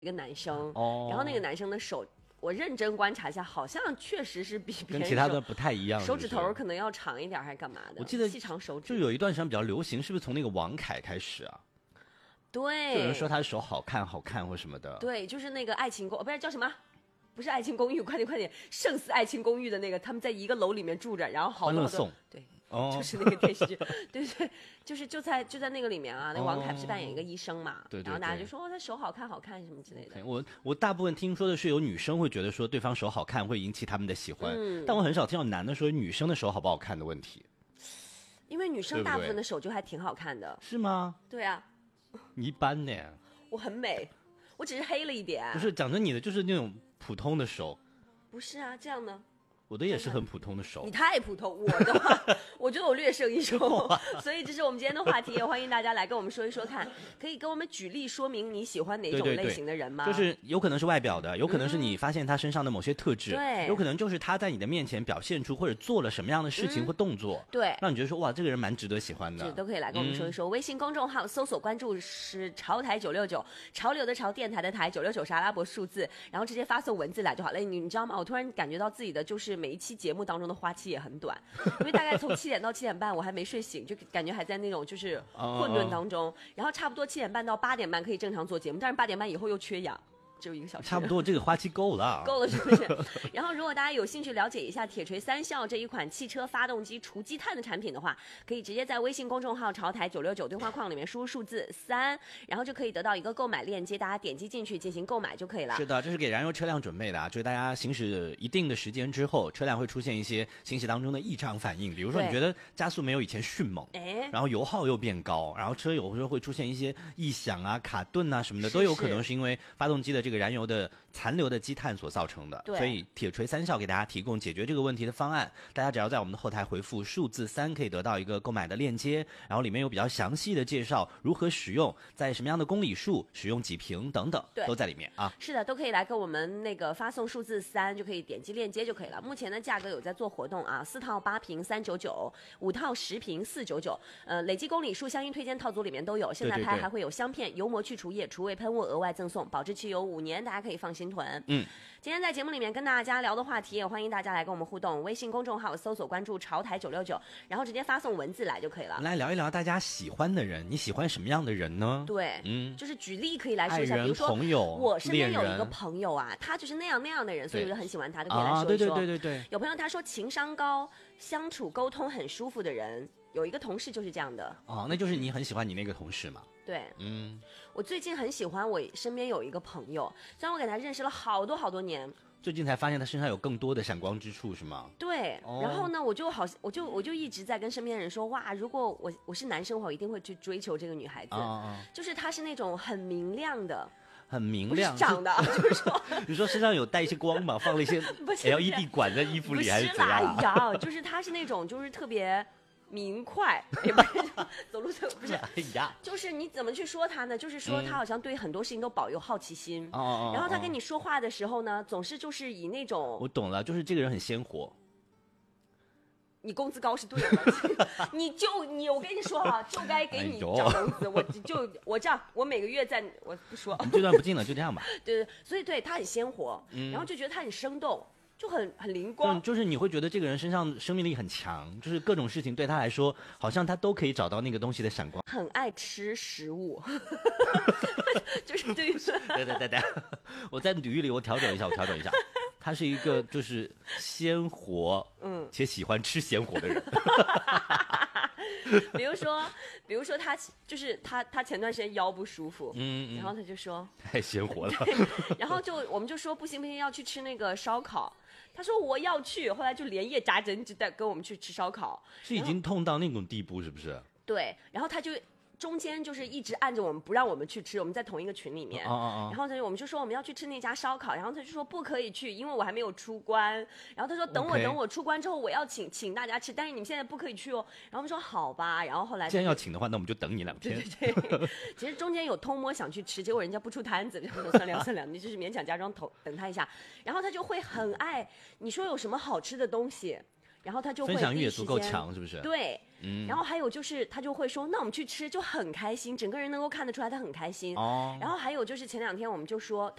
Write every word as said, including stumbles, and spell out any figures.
一个男生， 哦， 然后那个男生的手，我认真观察一下，好像确实是比别人跟其他的不太一样， 手指头可能要长一点，还是干嘛的？ 我记得细长手指， 就有一段时间比较流行，是不是从那个王凯开始啊？ 对， 就有人说他的手好看好看或什么的。 对，就是那个爱情公，不是叫什么？不是爱情公寓，快点快点，胜似爱情公寓的那个，他们在一个楼里面住着，然后好多欢乐颂， 对。 哦， 就是那个电视剧，对对，就是就在就在那个里面啊，那王凯不是扮演一个医生嘛， 哦、对, 对, 对， 然后大家就说、哦、他手好看好看什么之类的。 我我大部分听说的是有女生会觉得说对方手好看会引起他们的喜欢， 嗯、 但我很少听到男的说女生的手好不好看的问题。 因为女生大部分的手就还挺好看的。 是吗？ 对啊。 你一般呢？ 我很美，我只是黑了一点。 不是讲着你的就是那种普通的手。 不是啊，这样呢？ 我的也是很普通的手。 你太普通，我的话，我觉得我略胜一筹。所以这是我们今天的话题，也欢迎大家来跟我们说一说看，可以跟我们举例说明你喜欢哪种类型的人吗？ 对对对，就是有可能是外表的，有可能是你发现他身上的某些特质， 对、嗯， 有可能就是他在你的面前表现出或者做了什么样的事情或动作， 嗯、对， 让你觉得说哇，这个人蛮值得喜欢的， 都可以来跟我们说一说。嗯、微信公众号搜索关注是潮台九六九，潮流的潮，电台的台，九六九是阿拉伯数字，然后直接发送文字来就好了。你你知道吗？我突然感觉到自己的就是每一期节目当中的花期也很短，因为大概从七点到七点半我还没睡醒，就感觉还在那种就是混沌当中，然后差不多七点半到八点半可以正常做节目，但是八点半以后又缺氧。只有一个小时， 差不多这个花期够了， 够了是不是？然后，如果大家有兴趣了解一下铁锤三效这一款汽车发动机除积碳的产品的话，可以直接在微信公众号潮台九六九对话框里面输入数字三，然后就可以得到一个购买链接，大家点击进去进行购买就可以了。 是的，这是给燃油车辆准备的啊，就是大家行驶一定的时间之后，车辆会出现一些行驶当中的异常反应，比如说你觉得加速没有以前迅猛， 哎， 然后油耗又变高，然后车有时候会出现一些异响啊、卡顿啊什么的，都有可能是因为发动机的这个燃油的残留的积碳所造成的。所以铁锤三效给大家提供解决这个问题的方案，大家只要在我们的后台回复数字三，可以得到一个购买的链接，然后里面有比较详细的介绍如何使用，在什么样的公里数使用几瓶等等，都在里面啊。 是的，都可以来跟我们那个发送数字三，就可以点击链接就可以了。目前的价格有在做活动啊，四套八瓶三九九，五套十瓶四九九，呃，累计公里数相应推荐套组里面都有。现在拍还会有香片、油膜去除液、除味喷雾额外赠送，保质期有五年，大家可以放心囤。 嗯， 今天在节目里面跟大家聊的话题，也欢迎大家来跟我们互动。微信公众号搜索关注潮台九六九，然后直接发送文字来就可以了。 来聊一聊大家喜欢的人，你喜欢什么样的人呢？ 对， 嗯， 就是举例可以来说一下，比如说朋友， 我身边有一个朋友啊，他就是那样那样的人，所以我就很喜欢他，都可以来说一说。 啊、对对对对对。 有朋友他说情商高，相处沟通很舒服的人。有一个同事就是这样的哦，那就是你很喜欢你那个同事嘛？ 对， 嗯， 我最近很喜欢我身边有一个朋友，虽然我给他认识了好多好多年， 最近才发现他身上有更多的闪光之处，是吗？ 对，哦、然后呢，我就好，我就我就一直在跟身边的人说，哇，如果我我是男生的话，我一定会去追求这个女孩子， 哦、 就是她是那种很明亮的。 很明亮， 长的，就是说， 你说身上有带一些光嘛？放了一些 L E D 管在衣服里，还是怎样？ 哎呀，就是他是那种，就是特别明快，也不是走路就不是， 哎呀， 就是你怎么去说他呢？就是说他好像对很多事情都保有好奇心， 嗯、 然后他跟你说话的时候呢，总是就是以那种， 我懂了，就是这个人很鲜活。 你工资高是对的，你就你我跟你说啊，就该给你涨工资，我就我这样，我每个月在我不说， 你这段不进了，就这样吧。 对对，所以对他很鲜活，嗯、然后就觉得他很生动，就很很灵光就，就是你会觉得这个人身上生命力很强，就是各种事情对他来说，好像他都可以找到那个东西的闪光。 很爱吃食物，就是对于对对对对，我在语语里我调整一下，我调整一下。他是一个就是鲜活，嗯，且喜欢吃鲜活的人。 比如说，比如说他就是他，他前段时间腰不舒服， 嗯，嗯然后他就说太鲜活了， 然后就我们就说不行不行，要去吃那个烧烤。他说我要去，后来就连夜扎针就带跟我们去吃烧烤。 是已经痛到那种地步是不是？ 对，然后他就。中间就是一直按着我们不让我们去吃，我们在同一个群里面， 哦哦哦然后他就我们就说我们要去吃那家烧烤，然后他就说不可以去，因为我还没有出关，然后他说等我、okay. 等我出关之后我要请请大家吃，但是你们现在不可以去哦，然后我们说好吧，然后后来既然要请的话，那我们就等你两天。 对对对，其实中间有偷摸想去吃，结果人家不出摊子，然后算了算了，你就是勉强假装等等他一下，然后他就会很爱你说有什么好吃的东西。 然后他就会分享欲也足够强，是不是？ 对，嗯。然后还有就是他就会说，那我们去吃，就很开心，整个人能够看得出来他很开心。哦。然后还有就是前两天我们就说。